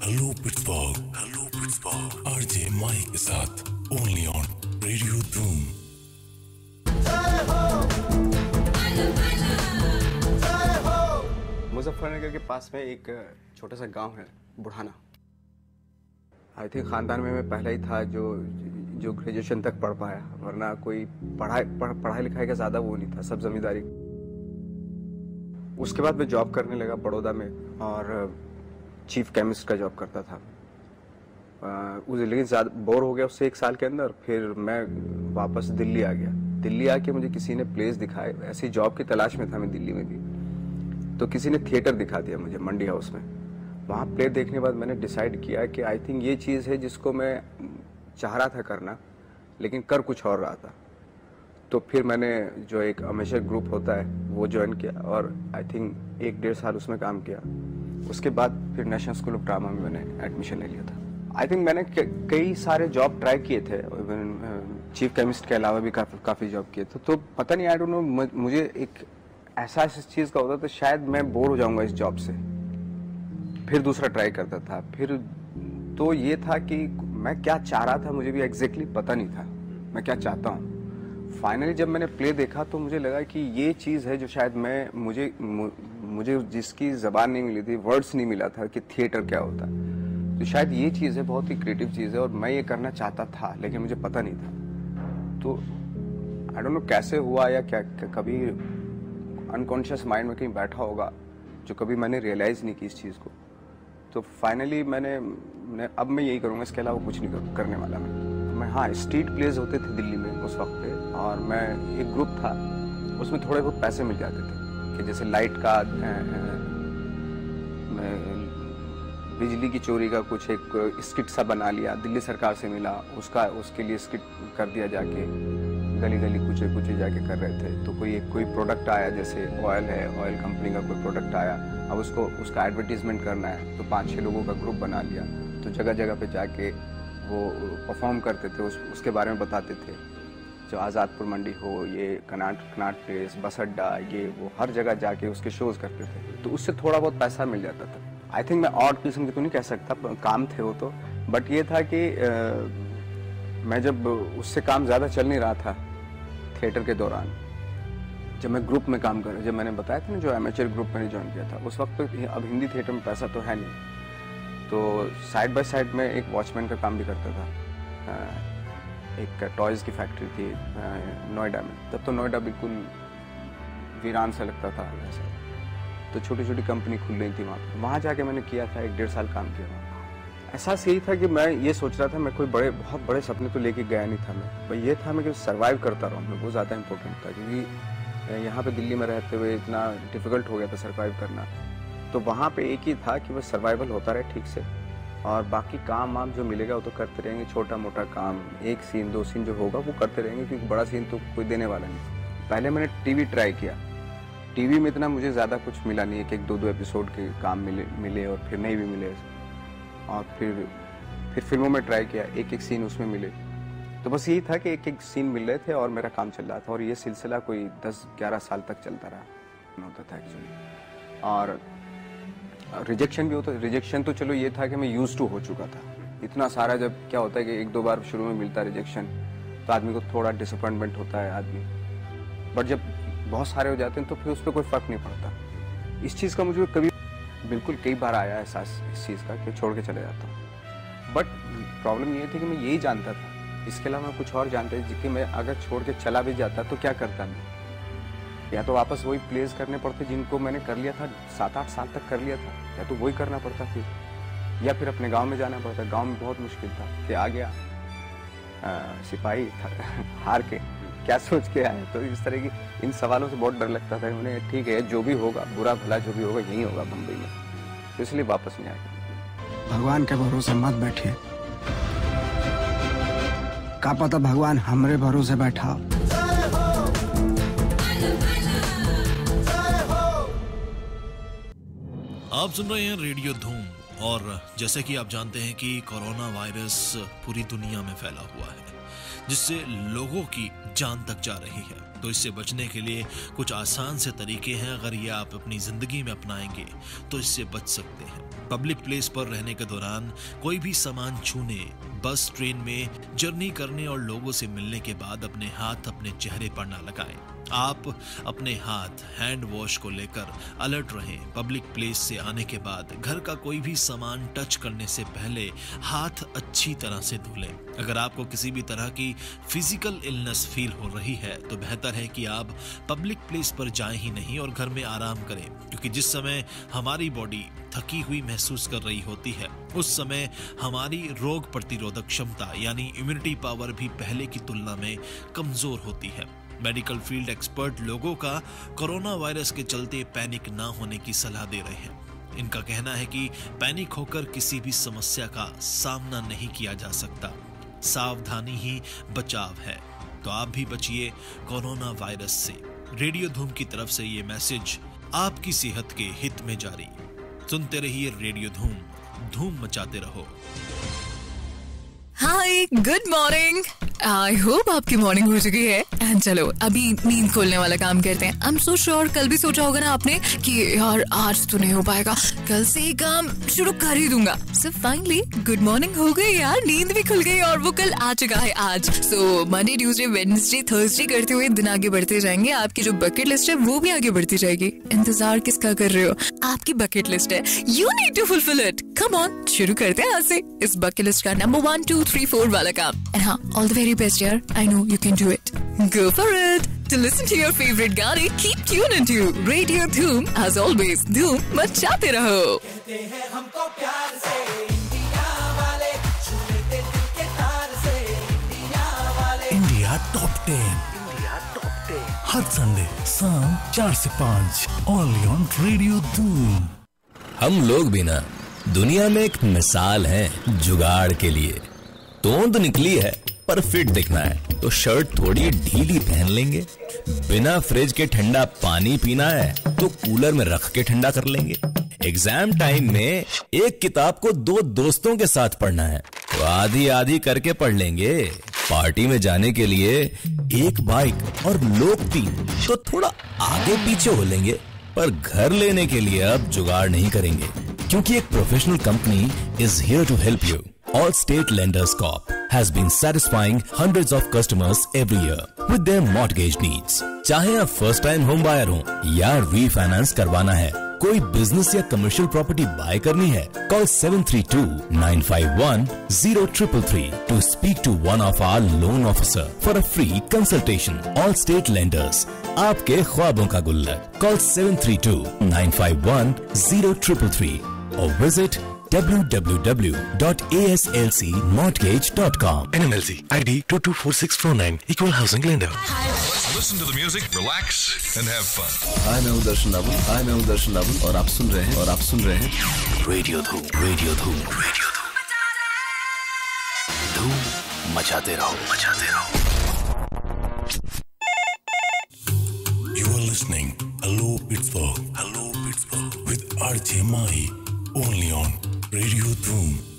Hello Pittsburgh RJ माही के साथ only on radio धूम। मुजफ्फरनगर के पास में एक छोटा सा गांव है बुढ़ाना। आई थिंक खानदान में मैं पहला ही था जो ग्रेजुएशन तक पढ़ पाया, वरना कोई पढ़ाई लिखाई का ज़्यादा वो नहीं था, सब जमींदारी। उसके बाद मैं जॉब करने लगा बड़ौदा में और चीफ केमिस्ट का जॉब करता था। लेकिन ज़्यादा बोर हो गया उससे 1 साल के अंदर। फिर मैं वापस दिल्ली आ गया। दिल्ली आके मुझे किसी ने प्लेस दिखाए, ऐसी जॉब की तलाश में था मैं दिल्ली में भी, तो किसी ने थिएटर दिखा दिया मुझे मंडी हाउस में। वहाँ प्ले देखने के बाद मैंने डिसाइड किया कि आई थिंक ये चीज़ है जिसको मैं चाह रहा था करना, लेकिन कर कुछ और रहा था। तो फिर मैंने जो एक अमेचर ग्रुप होता है वो ज्वाइन किया और आई थिंक 1-1.5 साल उसमें काम किया। उसके बाद फिर नेशनल स्कूल ऑफ ड्रामा में मैंने एडमिशन ले लिया था। आई थिंक मैंने कई सारे जॉब ट्राई किए थे, चीफ केमिस्ट के अलावा भी काफ़ी जॉब किए थे। तो पता नहीं, आई डोंट नो, मुझे एक एहसास इस चीज़ का होता था शायद मैं बोर हो जाऊंगा इस जॉब से, फिर दूसरा ट्राई करता था। फिर तो ये था कि मैं क्या चाह रहा था मुझे भी एग्जैक्टली पता नहीं था मैं क्या चाहता हूँ। फाइनली जब मैंने प्ले देखा तो मुझे लगा कि ये चीज़ है जो शायद मुझे जिसकी ज़बान नहीं मिली थी, वर्ड्स नहीं मिला था कि थिएटर क्या होता है, तो शायद ये चीज़ है, बहुत ही क्रिएटिव चीज़ है और मैं ये करना चाहता था लेकिन मुझे पता नहीं था। तो आई डोंट नो कैसे हुआ या क्या कभी अनकॉन्शियस माइंड में कहीं बैठा होगा जो कभी मैंने रियलाइज़ नहीं की इस चीज़ को। तो फाइनली अब मैं यही करूँगा, इसके अलावा कुछ नहीं करने वाला मैं। हाँ, स्ट्रीट प्लेस होते थे दिल्ली में उस वक्त पे, और मैं एक ग्रुप था, उसमें थोड़े बहुत पैसे मिल जाते थे कि जैसे लाइट का, बिजली की चोरी का कुछ एक स्किट सा बना लिया, दिल्ली सरकार से मिला, उसके लिए स्किट कर दिया, जाके गली गली कुछ जाके कर रहे थे। तो कोई प्रोडक्ट आया, जैसे ऑयल है, ऑयल कंपनी का कोई प्रोडक्ट आया, अब उसका एडवर्टीजमेंट करना है, तो 5-6 लोगों का ग्रुप बना लिया, तो जगह जगह पे जाके वो परफॉर्म करते थे, उसके बारे में बताते थे। जो आज़ादपुर मंडी हो, ये कनाट प्लेस, बस अड्डा, ये वो हर जगह जाके उसके शोज़ करते थे, तो उससे थोड़ा बहुत पैसा मिल जाता था। आई थिंक मैं और किस्म की तो नहीं कह सकता, काम थे वो तो, बट ये था कि मैं जब उससे काम ज़्यादा चल नहीं रहा था थिएटर के दौरान, जब मैं ग्रुप में काम कर, जब मैंने बताया था ना जो एमेचर ग्रुप मैंने ज्वाइन किया था, उस वक्त अब हिंदी थिएटर में पैसा तो है नहीं, तो साइड बाय साइड में एक वॉचमैन का काम भी करता था। एक टॉयज़ की फैक्ट्री थी नोएडा में, तब तो नोएडा बिल्कुल वीरान सा लगता था ऐसा, तो छोटी छोटी कंपनी खुल रही थी वहाँ जाके मैंने किया था, 1-1.5 साल काम किया वहाँ। एहसास यही था कि मैं ये सोच रहा था, मैं कोई बहुत बड़े सपने तो लेके गया नहीं था मैं, ये था मैं कि सर्वाइव करता रहूँ, मैं वो ज़्यादा इंपॉर्टेंट था, क्योंकि यहाँ पे दिल्ली में रहते हुए इतना डिफ़िकल्ट हो गया था सर्वाइव करना। तो वहाँ पे एक ही था कि बस सर्वाइवल होता रहे ठीक से, और बाकी काम वाम जो मिलेगा वो तो करते रहेंगे, छोटा मोटा काम, 1 सीन 2 सीन जो होगा वो करते रहेंगे, क्योंकि बड़ा सीन तो कोई देने वाला नहीं। पहले मैंने टीवी ट्राई किया, टीवी में इतना मुझे ज़्यादा कुछ मिला नहीं, 1-2 एपिसोड के काम मिले और फिर नहीं भी मिले, और फिर फिल्मों में ट्राई किया, 1-1 सीन उसमें मिले। तो बस यही था कि 1-1 सीन मिल रहे थे और मेरा काम चल रहा था, और ये सिलसिला कोई 10-11 साल तक चलता रहा होता था एक्चुअली। और रिजेक्शन भी होता, रिजेक्शन तो चलो ये था कि मैं यूज्ड टू हो चुका था इतना सारा। जब क्या होता है कि 1-2 बार शुरू में मिलता है रिजेक्शन, तो आदमी को थोड़ा डिसअपॉइंटमेंट होता है आदमी, बट जब बहुत सारे हो जाते हैं तो फिर उस पर कोई फ़र्क नहीं पड़ता। इस चीज़ का मुझे बिल्कुल कई बार आया एहसास इस चीज़ का कि छोड़ के चले जाता हूँ, बट प्रॉब्लम ये थी कि मैं यही जानता था, इसके अलावा मैं कुछ और जानता था कि मैं अगर छोड़ के चला भी जाता तो क्या करता मैं, या तो वापस वही प्लेस करने पड़ते जिनको मैंने कर लिया था, 7-8 साल तक कर लिया था, या तो वही करना पड़ता फिर, या फिर अपने गांव में जाना पड़ता। गांव में बहुत मुश्किल था कि आ गया सिपाही हार के क्या सोच के आए, तो इस तरह की इन सवालों से बहुत डर लगता था। उन्हें ठीक है जो भी होगा, बुरा भला जो भी होगा यही होगा बम्बई में, तो इसलिए वापस नहीं आ गया। भगवान के भरोसे मत बैठिए, का पता भगवान हमरे भरोसे बैठा। आप सुन रहे हैं रेडियो धूम, और जैसे कि आप जानते हैं कि कोरोना वायरस पूरी दुनिया में फैला हुआ है, जिससे लोगों की जान तक जा रही है। तो इससे बचने के लिए कुछ आसान से तरीके हैं, अगर ये आप अपनी जिंदगी में अपनाएंगे तो इससे बच सकते हैं। पब्लिक प्लेस पर रहने के दौरान कोई भी सामान छूने, बस ट्रेन में जर्नी करने और लोगों से मिलने के बाद अपने हाथ अपने चेहरे पर ना लगाएं। आप अपने हाथ हैंड वॉश को लेकर अलर्ट रहें। पब्लिक प्लेस से आने के बाद घर का कोई भी सामान टच करने से पहले हाथ अच्छी तरह से धो लें। अगर आपको किसी भी तरह की फिजिकल इलनेस फील हो रही है तो बेहतर है कि आप पब्लिक प्लेस पर जाएं ही नहीं और घर में आराम करें, क्योंकि जिस समय हमारी बॉडी थकी हुई महसूस कर रही होती है उस समय हमारी रोग प्रतिरोधक क्षमता यानी इम्यूनिटी पावर भी पहले की तुलना में कमजोर होती है। मेडिकल फील्ड एक्सपर्ट लोगों का कोरोना वायरस के चलते पैनिक ना होने की सलाह दे रहे हैं। इनका कहना है कि पैनिक होकर किसी भी समस्या का सामना नहीं किया जा सकता, सावधानी ही बचाव है। तो आप भी बचिए कोरोना वायरस से। रेडियो धूम की तरफ से ये मैसेज आपकी सेहत के हित में जारी। सुनते रहिए रेडियो धूम, धूम मचाते रहो। हाय, गुड मॉर्निंग। आई होप आपकी मॉर्निंग हो चुकी है। एंड चलो अभी नींद खोलने वाला काम करते हैं। आई एम सो श्योर कल भी सोचा होगा ना आपने कि यार आज तो नहीं हो पाएगा, कल से ही काम शुरू कर ही दूंगा। सो फाइनली गुड मॉर्निंग हो गई यार, नींद भी खुल गई और वो कल आ चुका है आज। So Monday, Tuesday, Wednesday, Thursday करते हुए दिन आगे बढ़ते जाएंगे। आपकी जो बकेट लिस्ट है वो भी आगे बढ़ती जाएगी। इंतजार किसका कर रहे हो? आपकी बकेट लिस्ट है, you need to fulfil it. Come on, शुरू करते हैं आज से इस बकेट लिस्ट का नंबर 1, 2, 3, 4 वाला काम। एंड हाँ, all the very best yaar. I know you can do it. Go for it. To listen to your favorite gaane, keep tuned into Radio Dhoom. As always, Dhoom मचाते रहो. कहते हैं हमको प्यार से इंडिया वाले, छू लेते दिल के तार से इंडिया वाले. इंडिया टॉप 10 हर संडे शाम 4 से 5 ओनली ऑन रेडियो धूम। हम लोग भी ना दुनिया में एक मिसाल हैं जुगाड़ के लिए। तोंद निकली है पर फिट दिखना है तो शर्ट थोड़ी ढीली पहन लेंगे। बिना फ्रिज के ठंडा पानी पीना है तो कूलर में रख के ठंडा कर लेंगे। एग्जाम टाइम में एक किताब को 2 दोस्तों के साथ पढ़ना है तो आधी आधी करके पढ़ लेंगे। पार्टी में जाने के लिए एक बाइक और लोग 3 तो थोड़ा आगे पीछे हो लेंगे, पर घर लेने के लिए अब जुगाड़ नहीं करेंगे, क्योंकि एक professional company is here to help you. Allstate Lenders Corp has been satisfying hundreds of customers every year with their mortgage needs. चाहे आप फर्स्ट टाइम होम बायर हो या रीफाइनेंस करवाना है, कोई बिजनेस या कमर्शियल प्रॉपर्टी बाय करनी है, call 732-951-0333 to speak to one of our loan officer for a free consultation. Allstate Lenders, आपके ख्वाबों का गुल्लक। Call 732-951-0333 or visit www.aslcmortgage.com. NMLC ID 224649 Equal Housing Lender. Listen to the music, relax and have fun. मैं हूं दर्शन रावल और आप सुन रहे हैं रेडियो धूम, रेडियो धूम, रेडियो धूम, धूम मचाते रहो। You are listening Hello Pittsburgh with RJ Mahi only on Radio Dhoom.